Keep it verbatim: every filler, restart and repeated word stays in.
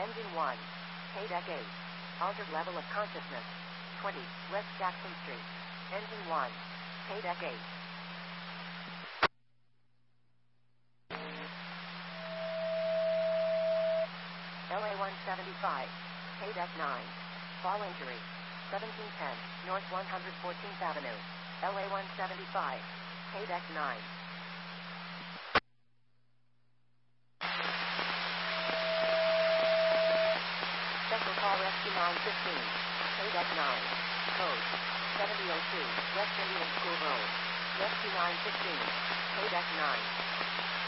Engine one. K-Deck eight. Altered level of consciousness. twenty. West Jackson Street. Engine one. K-Deck eight. L A one seventy-five. K-Deck nine. Fall injury. seventeen ten. North one hundred fourteenth Avenue. L A one seventy-five. K-Deck nine. Special call Rescue nine fifteen. K-Deck nine. Code seventy oh two. West Indian School Road. Rescue nine fifteen. K-Deck nine.